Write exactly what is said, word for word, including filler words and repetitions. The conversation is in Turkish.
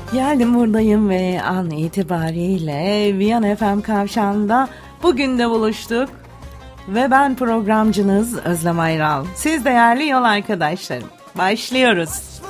Geldim buradayım ve an itibariyle Viyana F M Kavşağı'nda bugün de buluştuk. Ve ben programcınız Özlem Ayral. Siz değerli yol arkadaşlarım. Başlıyoruz.